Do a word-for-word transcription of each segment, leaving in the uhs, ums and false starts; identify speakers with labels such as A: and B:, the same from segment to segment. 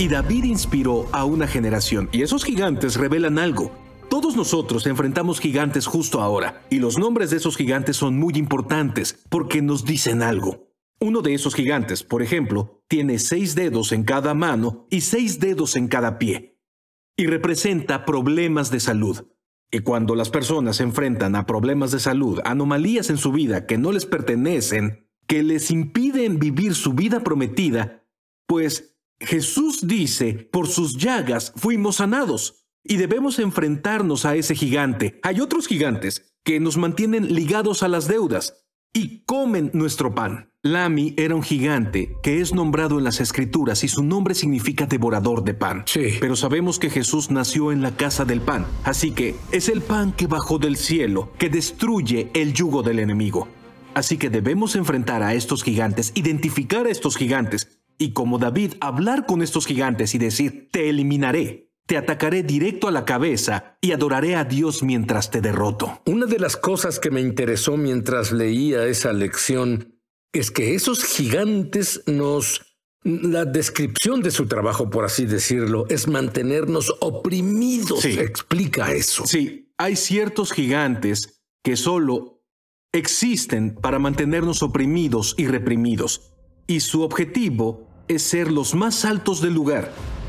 A: Y David inspiró a una generación, y esos gigantes revelan algo. Todos nosotros enfrentamos gigantes justo ahora, y los nombres de esos gigantes son muy importantes porque nos dicen algo. Uno de esos gigantes, por ejemplo, tiene seis dedos en cada mano y seis dedos en cada pie, y representa problemas de salud. Y cuando las personas se enfrentan a problemas de salud, anomalías en su vida que no les pertenecen, que les impiden vivir su vida prometida, pues Jesús dice, por sus llagas fuimos sanados, y debemos enfrentarnos a ese gigante. Hay otros gigantes que nos mantienen ligados a las deudas y comen nuestro pan. Lami era un gigante que es nombrado en las Escrituras y su nombre significa devorador de pan.
B: Sí.
A: Pero sabemos que Jesús nació en la casa del pan, así que es el pan que bajó del cielo que destruye el yugo del enemigo. Así que debemos enfrentar a estos gigantes, identificar a estos gigantes y, como David, hablar con estos gigantes y decir, te eliminaré. Te atacaré directo a la cabeza y adoraré a Dios mientras te derroto.
B: Una de las cosas que me interesó mientras leía esa lección es que esos gigantes nos... La descripción de su trabajo, por así decirlo, es mantenernos oprimidos.
A: Sí.
B: Explica eso.
A: Sí, hay ciertos gigantes que solo existen para mantenernos oprimidos y reprimidos. Y su objetivo es ser los más altos del lugar.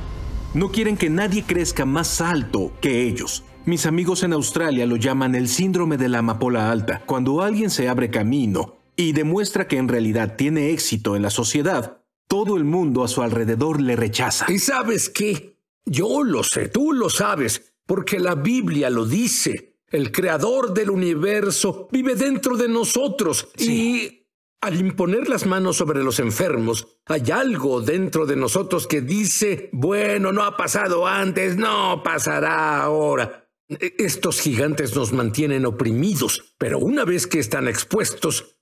A: No quieren que nadie crezca más alto que ellos. Mis amigos en Australia lo llaman el síndrome de la amapola alta. Cuando alguien se abre camino y demuestra que en realidad tiene éxito en la sociedad, todo el mundo a su alrededor le rechaza.
B: ¿Y sabes qué? Yo lo sé, tú lo sabes, porque la Biblia lo dice. El creador del universo vive dentro de nosotros.
A: Sí.
B: Y al imponer las manos sobre los enfermos, hay algo dentro de nosotros que dice, bueno, no ha pasado antes, no pasará ahora. Estos gigantes nos mantienen oprimidos, pero una vez que están expuestos,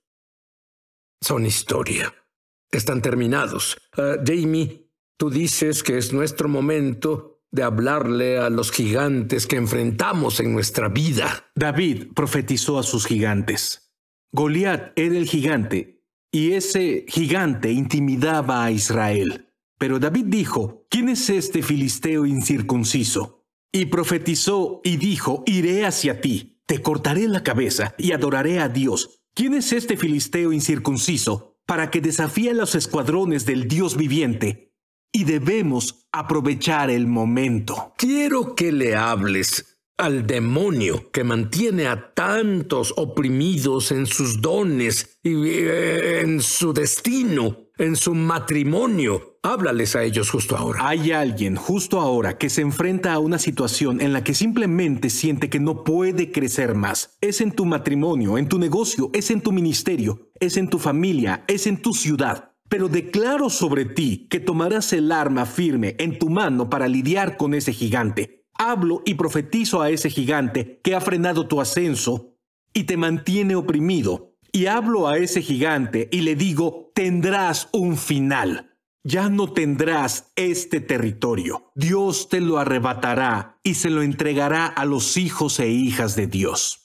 B: son historia. Están terminados. Uh, Jamie, tú dices que es nuestro momento de hablarle a los gigantes que enfrentamos en nuestra vida.
A: David profetizó a sus gigantes. Goliat era el gigante, y ese gigante intimidaba a Israel. Pero David dijo, ¿quién es este filisteo incircunciso? Y profetizó y dijo, iré hacia ti, te cortaré la cabeza y adoraré a Dios. ¿Quién es este filisteo incircunciso para que desafíe a los escuadrones del Dios viviente? Y debemos aprovechar el momento.
B: Quiero que le hables al demonio que mantiene a tantos oprimidos en sus dones y en su destino, en su matrimonio. Háblales a ellos justo ahora.
A: Hay alguien justo ahora que se enfrenta a una situación en la que simplemente siente que no puede crecer más. Es en tu matrimonio, en tu negocio, es en tu ministerio, es en tu familia, es en tu ciudad. Pero declaro sobre ti que tomarás el arma firme en tu mano para lidiar con ese gigante. Hablo y profetizo a ese gigante que ha frenado tu ascenso y te mantiene oprimido. Y hablo a ese gigante y le digo, tendrás un final. Ya no tendrás este territorio. Dios te lo arrebatará y se lo entregará a los hijos e hijas de Dios.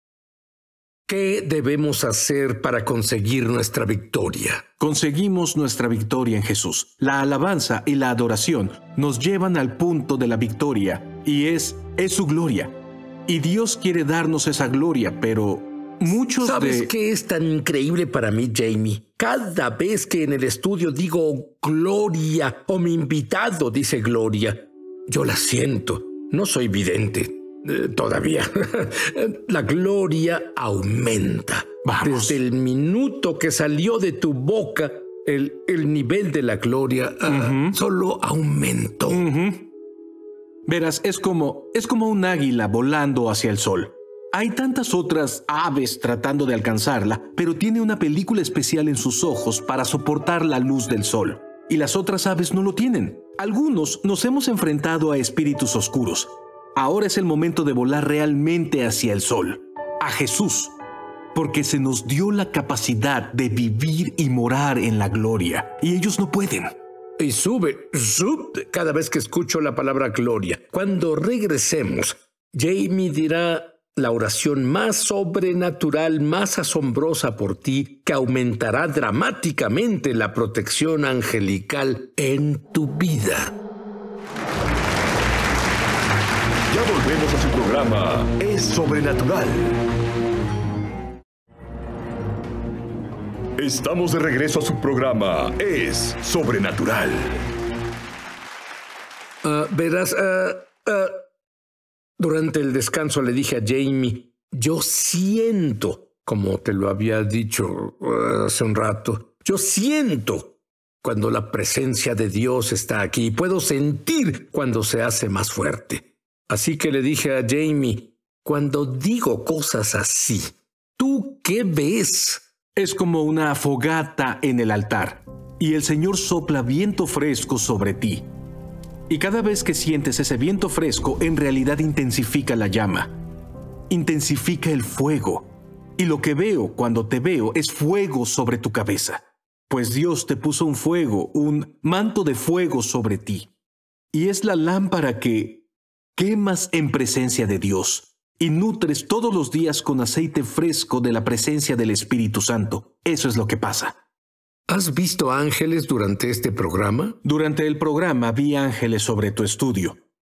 B: ¿Qué debemos hacer para conseguir nuestra victoria?
A: Conseguimos nuestra victoria en Jesús. La alabanza y la adoración nos llevan al punto de la victoria y es, es su gloria. Y Dios quiere darnos esa gloria, pero muchos
B: ¿Sabes
A: de...
B: qué es tan increíble para mí, Jamie? Cada vez que en el estudio digo gloria o mi invitado dice gloria, yo la siento. No soy vidente. Eh, todavía. La gloria aumenta.
A: Vamos.
B: Desde el minuto que salió de tu boca, el, el nivel de la gloria uh, uh-huh. solo aumentó.
A: Uh-huh. Verás, es como, es como un águila volando hacia el sol. Hay tantas otras aves tratando de alcanzarla, pero tiene una película especial en sus ojos para soportar la luz del sol. Y las otras aves no lo tienen. Algunos nos hemos enfrentado a espíritus oscuros. Ahora es el momento de volar realmente hacia el sol, a Jesús, porque se nos dio la capacidad de vivir y morar en la gloria, y ellos no pueden.
B: Y sube, sube cada vez que escucho la palabra gloria. Cuando regresemos, Jamie dirá la oración más sobrenatural, más asombrosa por ti, que aumentará dramáticamente la protección angelical en tu vida.
C: Ya volvemos a su programa Es Sobrenatural. Estamos de regreso a su programa Es Sobrenatural.
B: Uh, verás, uh, uh, durante el descanso le dije a Jamie, yo siento, como te lo había dicho uh, hace un rato, yo siento cuando la presencia de Dios está aquí. Puedo sentir cuando se hace más fuerte. Así que le dije a Jamie, cuando digo cosas así, ¿tú qué ves?
A: Es como una fogata en el altar, y el Señor sopla viento fresco sobre ti. Y cada vez que sientes ese viento fresco, en realidad intensifica la llama, intensifica el fuego. Y lo que veo cuando te veo es fuego sobre tu cabeza, pues Dios te puso un fuego, un manto de fuego sobre ti. Y es la lámpara que quemas en presencia de Dios y nutres todos los días con aceite fresco de la presencia del Espíritu Santo. Eso es lo que pasa.
B: ¿Has visto ángeles durante este programa?
A: Durante el programa vi ángeles sobre tu estudio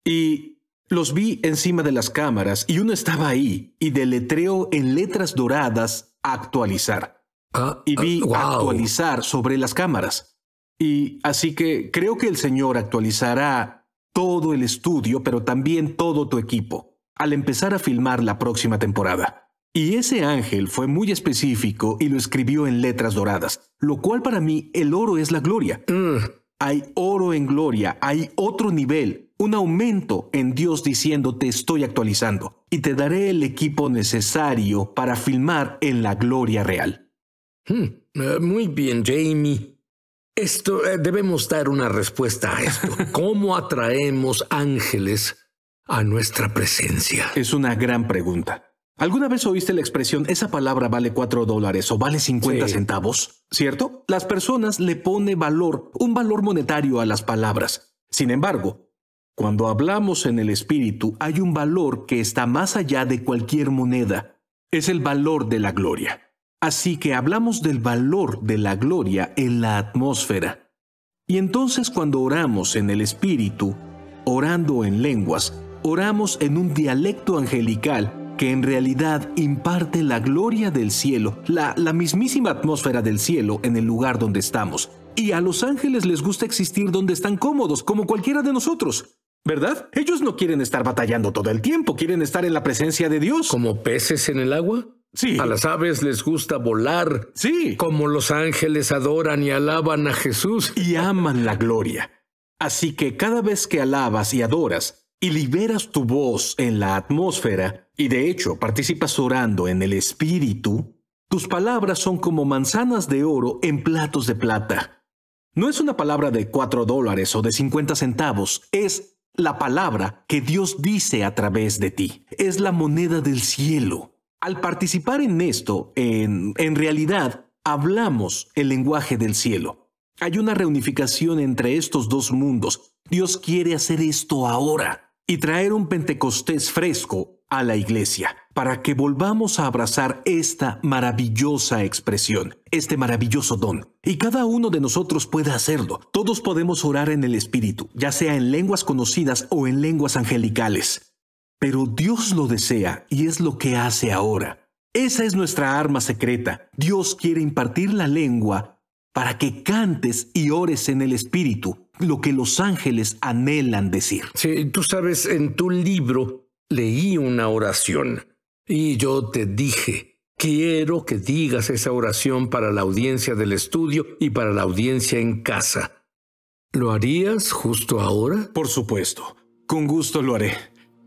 A: y los vi encima de las cámaras y uno estaba ahí y deletreó en letras doradas actualizar.
B: Ah,
A: Y vi
B: ah, wow.
A: actualizar sobre las cámaras. Y así que creo que el Señor actualizará todo el estudio, pero también todo tu equipo, al empezar a filmar la próxima temporada. Y ese ángel fue muy específico y lo escribió en letras doradas, lo cual para mí el oro es la gloria.
B: Mm.
A: Hay oro en gloria, hay otro nivel, un aumento en Dios diciendo te estoy actualizando y te daré el equipo necesario para filmar en la gloria real.
B: Hmm, uh, muy bien, Jamie. Esto, eh, debemos dar una respuesta a esto. ¿Cómo atraemos ángeles a nuestra presencia?
A: Es una gran pregunta. ¿Alguna vez oíste la expresión esa palabra vale cuatro dólares o vale cincuenta
B: Sí.
A: centavos? ¿Cierto? Las personas le ponen valor, un valor monetario a las palabras. Sin embargo, cuando hablamos en el espíritu, hay un valor que está más allá de cualquier moneda. Es el valor de la gloria. Así que hablamos del valor de la gloria en la atmósfera. Y entonces cuando oramos en el espíritu, orando en lenguas, oramos en un dialecto angelical que en realidad imparte la gloria del cielo, la, la mismísima atmósfera del cielo en el lugar donde estamos. Y a los ángeles les gusta existir donde están cómodos, como cualquiera de nosotros, ¿verdad? Ellos no quieren estar batallando todo el tiempo, quieren estar en la presencia de Dios.
B: ¿Como peces en el agua?
A: Sí.
B: A las aves les gusta volar.
A: Sí.
B: Como los ángeles adoran y alaban a Jesús.
A: Y aman la gloria. Así que cada vez que alabas y adoras, y liberas tu voz en la atmósfera, y de hecho participas orando en el espíritu, tus palabras son como manzanas de oro en platos de plata. No es una palabra de cuatro dólares o de cincuenta centavos, es la palabra que Dios dice a través de ti. Es la moneda del cielo. Al participar en esto, en, en realidad, hablamos el lenguaje del cielo. Hay una reunificación entre estos dos mundos. Dios quiere hacer esto ahora y traer un Pentecostés fresco a la iglesia para que volvamos a abrazar esta maravillosa expresión, este maravilloso don. Y cada uno de nosotros puede hacerlo. Todos podemos orar en el Espíritu, ya sea en lenguas conocidas o en lenguas angelicales. Pero Dios lo desea y es lo que hace ahora. Esa es nuestra arma secreta. Dios quiere impartir la lengua para que cantes y ores en el Espíritu, lo que los ángeles anhelan decir.
B: Sí, tú sabes, en tu libro leí una oración y yo te dije, quiero que digas esa oración para la audiencia del estudio y para la audiencia en casa. ¿Lo harías justo ahora?
A: Por supuesto, con gusto lo haré.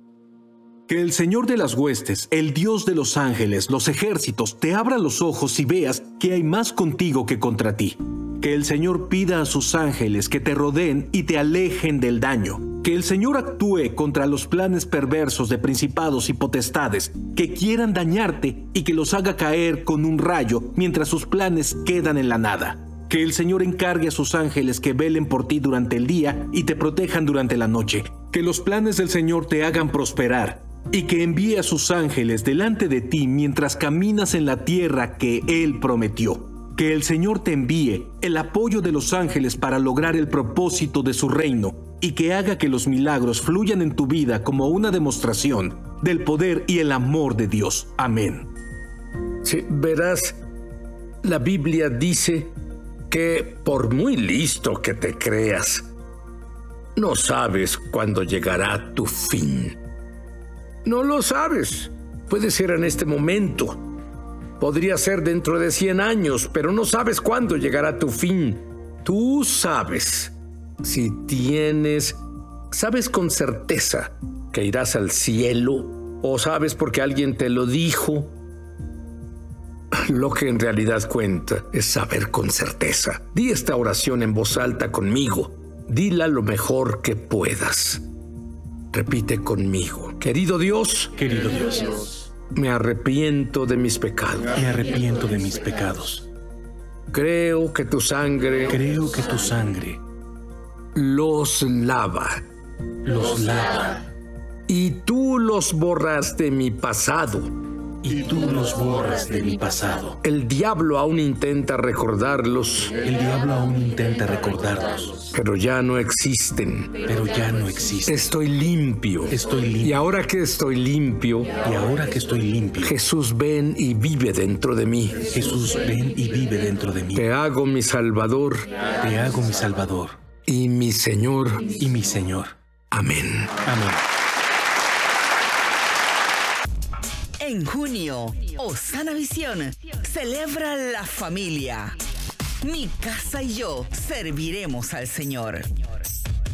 A: Que el Señor de las huestes, el Dios de los ángeles, los ejércitos, te abra los ojos y veas que hay más contigo que contra ti. Que el Señor pida a sus ángeles que te rodeen y te alejen del daño. Que el Señor actúe contra los planes perversos de principados y potestades que quieran dañarte y que los haga caer con un rayo mientras sus planes quedan en la nada. Que el Señor encargue a sus ángeles que velen por ti durante el día y te protejan durante la noche. Que los planes del Señor te hagan prosperar y que envíe a sus ángeles delante de ti mientras caminas en la tierra que Él prometió. Que el Señor te envíe el apoyo de los ángeles para lograr el propósito de su reino y que haga que los milagros fluyan en tu vida como una demostración del poder y el amor de Dios. Amén.
B: Sí, verás, la Biblia dice que por muy listo que te creas, no sabes cuándo llegará tu fin. No lo sabes. Puede ser en este momento. Podría ser dentro de cien años, pero no sabes cuándo llegará tu fin. Tú sabes. Si tienes, sabes con certeza que irás al cielo, o sabes porque alguien te lo dijo. Lo que en realidad cuenta es saber con certeza. Di esta oración en voz alta conmigo. Dila lo mejor que puedas. Repite conmigo. Querido Dios,
A: Querido Dios,
B: me arrepiento de mis pecados.
A: me arrepiento de mis pecados.
B: Creo que tu sangre
A: Creo que tu sangre
B: los lava
A: los lava
B: y tú los borras de mi pasado.
A: y tú los borras de mi pasado.
B: El diablo aún intenta recordarlos,
A: El diablo aún intenta recordarlos,
B: pero ya no existen.
A: pero ya no existe.
B: Estoy limpio.
A: Estoy
B: Y
A: limpio.
B: ahora que estoy limpio,
A: Y ahora que estoy limpio,
B: Jesús, ven y vive dentro de mí.
A: Jesús, ven y vive dentro de mí.
B: Te hago mi Salvador
A: Te hago mi Salvador
B: y mi Señor.
A: y mi Señor.
B: Amén.
A: Amén.
D: En junio, Osana Visión celebra la familia. Mi casa y yo serviremos al Señor.